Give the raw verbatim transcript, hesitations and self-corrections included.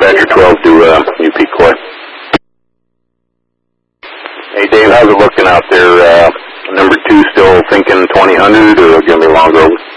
Badger twelve to uh, U P Coy. Hey Dave, how's it looking out there? Uh, number two still thinking twenty hundred or going to be longer?